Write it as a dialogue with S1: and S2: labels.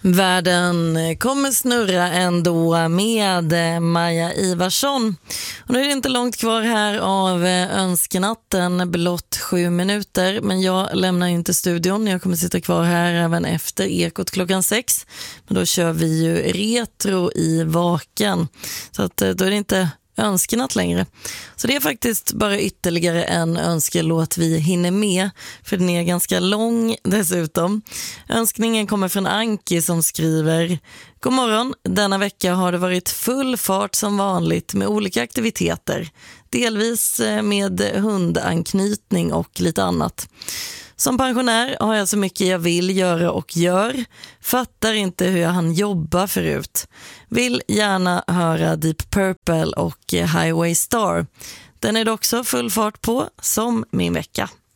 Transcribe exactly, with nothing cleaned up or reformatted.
S1: Världen kommer snurra ändå med Maja Ivarsson. Och nu är det inte långt kvar här av önskenatten, blott sju minuter. Men jag lämnar inte studion, jag kommer sitta kvar här även efter Ekot klockan sex. Men då kör vi ju retro i Vaken. Så att då är det inte önskenatt längre. Så det är faktiskt bara ytterligare en önskelåt vi hinner med, för den är ganska lång dessutom. Önskningen kommer från Anki som skriver: God morgon, denna vecka har det varit full fart som vanligt med olika aktiviteter, delvis med hundanknytning och lite annat. Som pensionär har jag så mycket jag vill göra och gör. Fattar inte hur jag hann jobba förut. Vill gärna höra Deep Purple och Highway Star. Den är det också full fart på som min vecka.